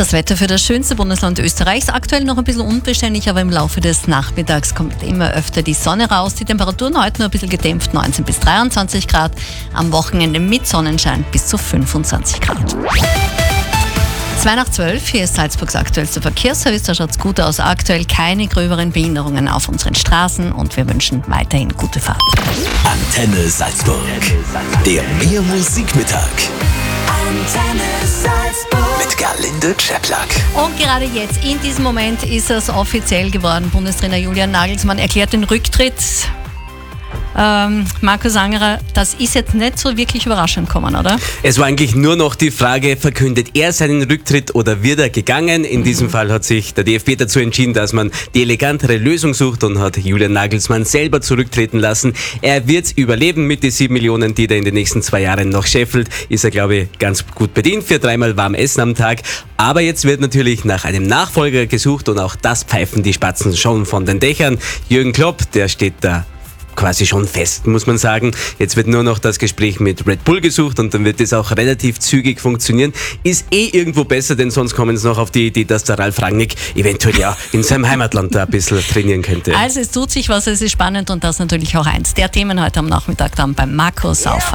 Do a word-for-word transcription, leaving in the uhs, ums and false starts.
Das Wetter für das schönste Bundesland Österreichs. Aktuell noch ein bisschen unbeständig, aber im Laufe des Nachmittags kommt immer öfter die Sonne raus. Die Temperaturen heute nur ein bisschen gedämpft, neunzehn bis dreiundzwanzig Grad. Am Wochenende mit Sonnenschein bis zu fünfundzwanzig Grad. zwei nach zwölf, hier ist Salzburgs aktuellster Verkehrsservice. Da schaut es gut aus. Aktuell keine gröberen Behinderungen auf unseren Straßen und wir wünschen weiterhin gute Fahrt. Antenne Salzburg. Der Mehr Musikmittag. Antenne Salzburg. Mit Gerlinde Czeplak. Und gerade jetzt, in diesem Moment, ist es offiziell geworden. Bundestrainer Julian Nagelsmann erklärt den Rücktritt. Ähm, Markus Angerer, das ist jetzt nicht so wirklich überraschend gekommen, oder? Es war eigentlich nur noch die Frage, verkündet er seinen Rücktritt oder wird er gegangen? In mhm. diesem Fall hat sich der D F B dazu entschieden, dass man die elegantere Lösung sucht und hat Julian Nagelsmann selber zurücktreten lassen. Er wird überleben mit den sieben Millionen, die er in den nächsten zwei Jahren noch scheffelt. Ist er, glaube ich, ganz gut bedient für dreimal warm Essen am Tag. Aber jetzt wird natürlich nach einem Nachfolger gesucht und auch das pfeifen die Spatzen schon von den Dächern. Jürgen Klopp, der steht da quasi schon fest, muss man sagen. Jetzt wird nur noch das Gespräch mit Red Bull gesucht und dann wird es auch relativ zügig funktionieren. Ist eh irgendwo besser, denn sonst kommen sie noch auf die Idee, dass der Ralf Rangnick eventuell ja in seinem Heimatland da ein bisschen trainieren könnte. Also es tut sich was, es ist spannend und das natürlich auch eins der Themen heute am Nachmittag dann beim Markus auf